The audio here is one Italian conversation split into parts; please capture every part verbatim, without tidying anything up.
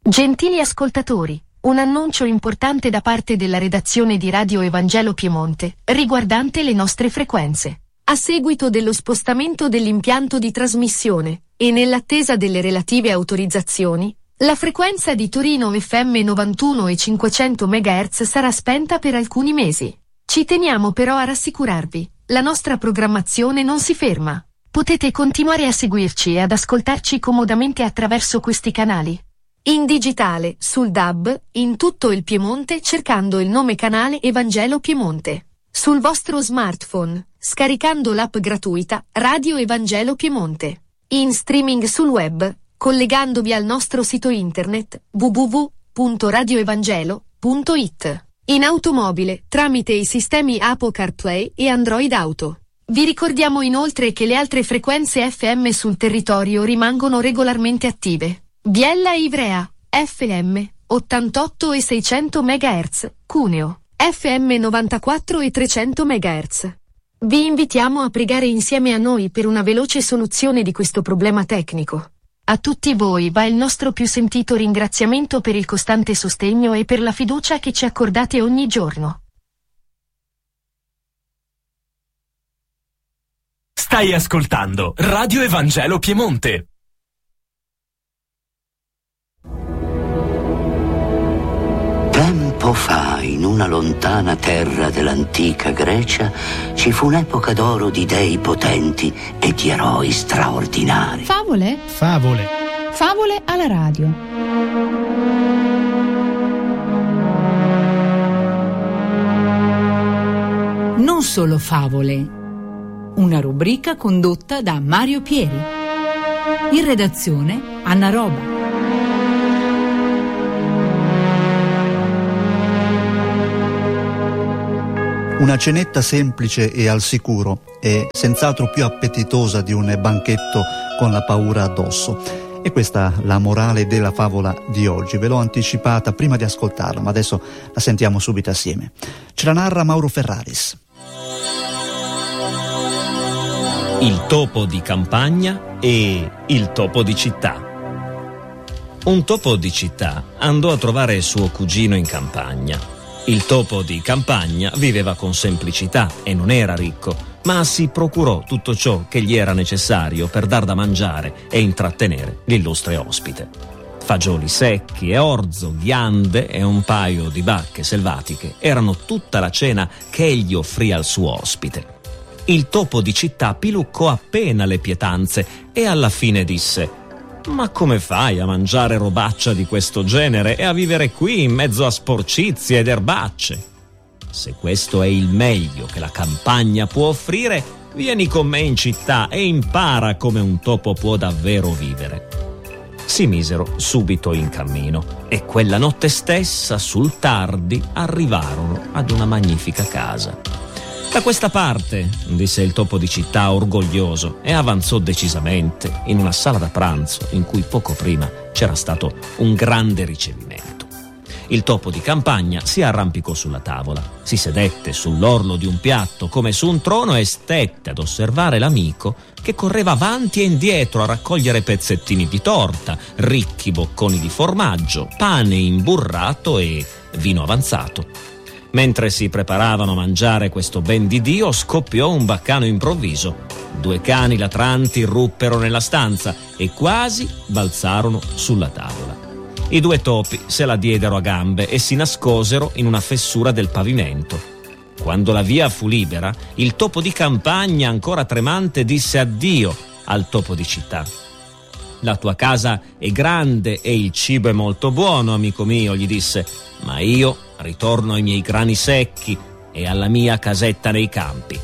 Gentili ascoltatori, un annuncio importante da parte della redazione di Radio Evangelo Piemonte, riguardante le nostre frequenze. A seguito dello spostamento dell'impianto di trasmissione, e nell'attesa delle relative autorizzazioni, la frequenza di Torino F M novantuno e cinquecento megahertz sarà spenta per alcuni mesi. Ci teniamo però a rassicurarvi, la nostra programmazione non si ferma. Potete continuare a seguirci e ad ascoltarci comodamente attraverso questi canali. In digitale, sul D A B, in tutto il Piemonte cercando il nome canale Evangelo Piemonte. Sul vostro smartphone, scaricando l'app gratuita Radio Evangelo Piemonte. In streaming sul web, collegandovi al nostro sito internet w w w punto radio evangelo punto i t. In automobile, tramite i sistemi Apple CarPlay e Android Auto. Vi ricordiamo inoltre che le altre frequenze F M sul territorio rimangono regolarmente attive. Biella e Ivrea, F M, ottantotto e seicento megahertz, Cuneo, F M novantaquattro e trecento megahertz. Vi invitiamo a pregare insieme a noi per una veloce soluzione di questo problema tecnico. A tutti voi va il nostro più sentito ringraziamento per il costante sostegno e per la fiducia che ci accordate ogni giorno. Stai ascoltando Radio Evangelo Piemonte. Tempo fa, in una lontana terra dell'antica Grecia, ci fu un'epoca d'oro di dei potenti e di eroi straordinari. Favole? Favole. Favole alla radio. Non solo favole. Una rubrica condotta da Mario Pieri. In redazione Anna Roba. Una cenetta semplice e al sicuro è senz'altro più appetitosa di un banchetto con la paura addosso. E questa la morale della favola di oggi. Ve l'ho anticipata prima di ascoltarla, ma adesso la sentiamo subito assieme. Ce la narra Mauro Ferraris. Il topo di campagna e il topo di città. Un topo di città andò a trovare suo cugino in campagna. Il topo di campagna viveva con semplicità e non era ricco, ma si procurò tutto ciò che gli era necessario per dar da mangiare e intrattenere l'illustre ospite. Fagioli secchi e orzo, ghiande e un paio di bacche selvatiche erano tutta la cena che egli offrì al suo ospite. Il topo di città piluccò appena le pietanze e alla fine disse: «Ma come fai a mangiare robaccia di questo genere e a vivere qui in mezzo a sporcizie ed erbacce? Se questo è il meglio che la campagna può offrire, vieni con me in città e impara come un topo può davvero vivere». Si misero subito in cammino e quella notte stessa, sul tardi, arrivarono ad una magnifica casa. «Da questa parte», disse il topo di città orgoglioso e avanzò decisamente in una sala da pranzo in cui poco prima c'era stato un grande ricevimento. Il topo di campagna si arrampicò sulla tavola, si sedette sull'orlo di un piatto come su un trono e stette ad osservare l'amico che correva avanti e indietro a raccogliere pezzettini di torta, ricchi bocconi di formaggio, pane imburrato e vino avanzato. Mentre si preparavano a mangiare questo ben di Dio, scoppiò un baccano improvviso. Due cani latranti irruppero nella stanza e quasi balzarono sulla tavola. I due topi se la diedero a gambe e si nascosero in una fessura del pavimento. Quando la via fu libera, il topo di campagna, ancora tremante, disse addio al topo di città. «La tua casa è grande e il cibo è molto buono, amico mio», gli disse, «ma io ritorno ai miei grani secchi e alla mia casetta nei campi».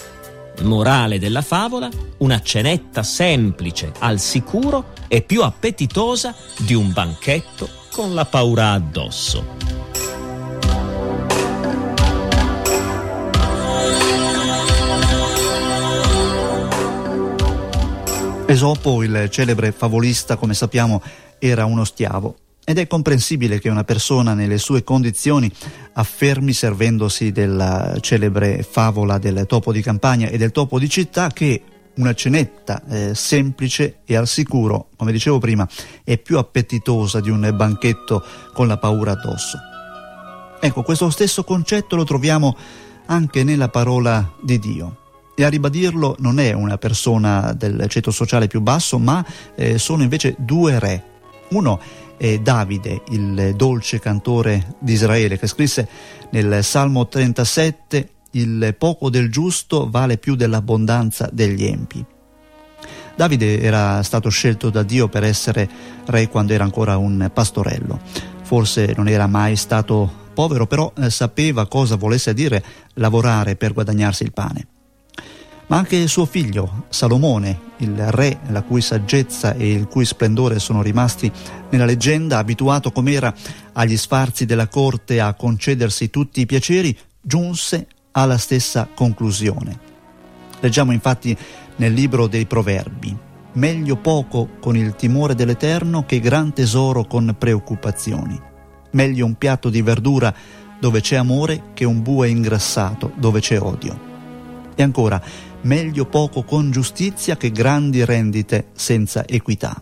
Morale della favola: una cenetta semplice, al sicuro e più appetitosa di un banchetto con la paura addosso. Esopo, il celebre favolista, come sappiamo, era uno schiavo. Ed è comprensibile che una persona nelle sue condizioni affermi, servendosi della celebre favola del topo di campagna e del topo di città, che una cenetta eh, semplice e al sicuro, come dicevo prima, è più appetitosa di un banchetto con la paura addosso. Ecco, questo stesso concetto lo troviamo anche nella parola di Dio. E a ribadirlo non è una persona del ceto sociale più basso, ma eh, sono invece due re. Uno è Davide, il dolce cantore di Israele, che scrisse nel Salmo trentasette: il poco del giusto vale più dell'abbondanza degli empi. Davide era stato scelto da Dio per essere re quando era ancora un pastorello. Forse non era mai stato povero, però eh, sapeva cosa volesse dire lavorare per guadagnarsi il pane. Ma anche suo figlio Salomone, il re la cui saggezza e il cui splendore sono rimasti nella leggenda, abituato com'era agli sfarzi della corte a concedersi tutti i piaceri, giunse alla stessa conclusione. Leggiamo infatti nel libro dei Proverbi: meglio poco con il timore dell'Eterno che gran tesoro con preoccupazioni. Meglio un piatto di verdura dove c'è amore che un bue ingrassato dove c'è odio. E ancora, meglio poco con giustizia che grandi rendite senza equità.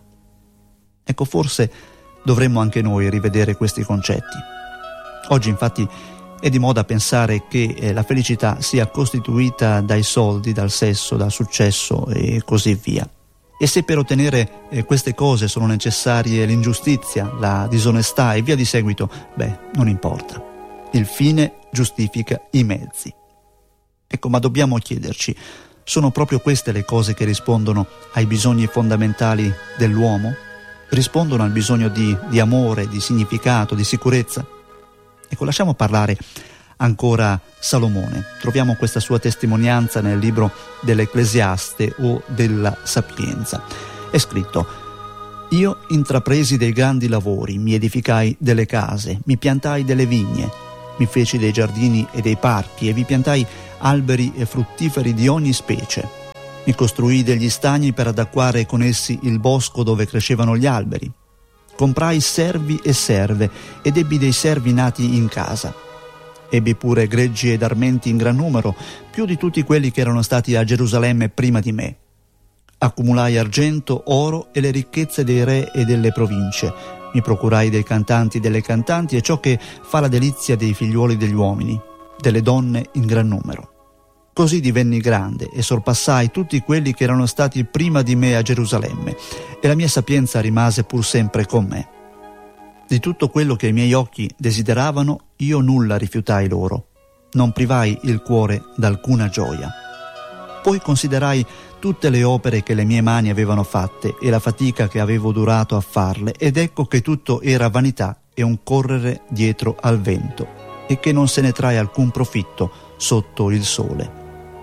Ecco, forse dovremmo anche noi rivedere questi concetti. Oggi infatti è di moda pensare che eh, la felicità sia costituita dai soldi, dal sesso, dal successo e così via. E se per ottenere eh, queste cose sono necessarie l'ingiustizia, la disonestà e via di seguito, beh, non importa. Il fine giustifica i mezzi. Ecco, ma dobbiamo chiederci, sono proprio queste le cose che rispondono ai bisogni fondamentali dell'uomo? Rispondono al bisogno di, di amore, di significato, di sicurezza? Ecco, lasciamo parlare ancora Salomone. Troviamo questa sua testimonianza nel libro dell'Ecclesiaste o della Sapienza. È scritto: io intrapresi dei grandi lavori, mi edificai delle case, mi piantai delle vigne, mi feci dei giardini e dei parchi e vi piantai alberi e fruttiferi di ogni specie. Mi costruii degli stagni per adacquare con essi il bosco dove crescevano gli alberi. Comprai servi e serve ed ebbi dei servi nati in casa. Ebbi pure greggi ed armenti in gran numero, più di tutti quelli che erano stati a Gerusalemme prima di me. Accumulai argento, oro e le ricchezze dei re e delle province. Mi procurai dei cantanti e delle cantanti e ciò che fa la delizia dei figliuoli degli uomini, delle donne in gran numero. Così divenni grande e sorpassai tutti quelli che erano stati prima di me a Gerusalemme, e la mia sapienza rimase pur sempre con me. Di tutto quello che i miei occhi desideravano, io nulla rifiutai loro. Non privai il cuore d'alcuna gioia. Poi considerai tutte le opere che le mie mani avevano fatte e la fatica che avevo durato a farle, ed ecco che tutto era vanità e un correre dietro al vento, e che non se ne trae alcun profitto sotto il sole.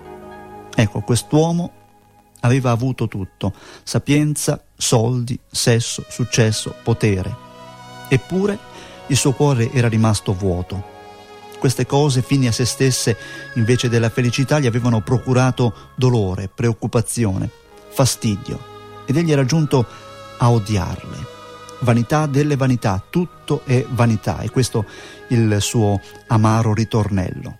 Ecco, quest'uomo aveva avuto tutto: sapienza, soldi, sesso, successo, potere. Eppure il suo cuore era rimasto vuoto. Queste cose, fini a se stesse, invece della felicità, gli avevano procurato dolore, preoccupazione, fastidio, ed egli era giunto a odiarle. Vanità delle vanità, tutto è vanità, e questo il suo amaro ritornello.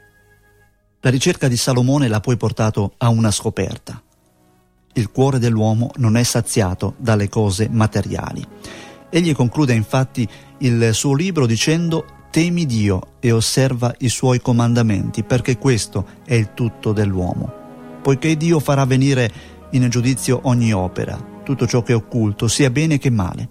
La ricerca di Salomone l'ha poi portato a una scoperta. Il cuore dell'uomo non è saziato dalle cose materiali. Egli conclude infatti il suo libro dicendo: temi Dio e osserva i suoi comandamenti, perché questo è il tutto dell'uomo. Poiché Dio farà venire in giudizio ogni opera, tutto ciò che è occulto, sia bene che male.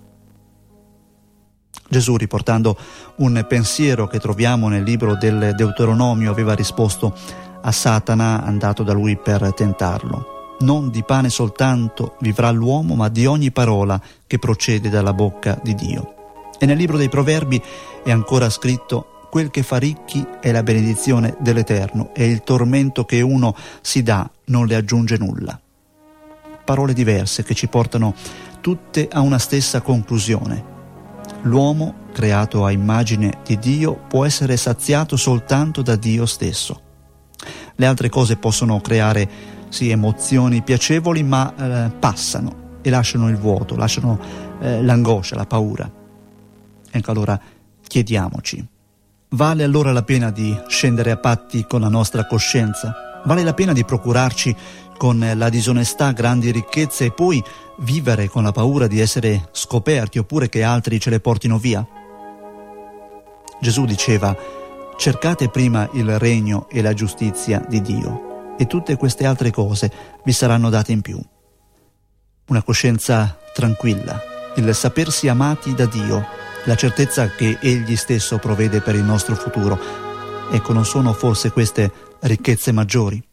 Gesù, riportando un pensiero che troviamo nel libro del Deuteronomio, aveva risposto a Satana, andato da lui per tentarlo: non di pane soltanto vivrà l'uomo, ma di ogni parola che procede dalla bocca di Dio. E nel libro dei Proverbi è ancora scritto: quel che fa ricchi è la benedizione dell'Eterno, e il tormento che uno si dà non le aggiunge nulla. Parole diverse che ci portano tutte a una stessa conclusione: l'uomo, creato a immagine di Dio, può essere saziato soltanto da Dio stesso. Le altre cose possono creare sì emozioni piacevoli, ma eh, passano e lasciano il vuoto, lasciano eh, l'angoscia, la paura. Ecco, allora chiediamoci: vale allora la pena di scendere a patti con la nostra coscienza? Vale la pena di procurarci con la disonestà grandi ricchezze e poi vivere con la paura di essere scoperti oppure che altri ce le portino via? Gesù diceva: cercate prima il regno e la giustizia di Dio e tutte queste altre cose vi saranno date in più. Una coscienza tranquilla, il sapersi amati da Dio, la certezza che Egli stesso provvede per il nostro futuro. Ecco, non sono forse queste ricchezze maggiori?